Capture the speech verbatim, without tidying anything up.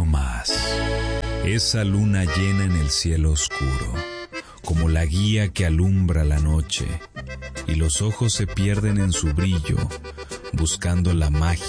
uno más. Esa luna llena en el cielo oscuro, como la guía que alumbra la noche, y los ojos se pierden en su brillo, buscando la magia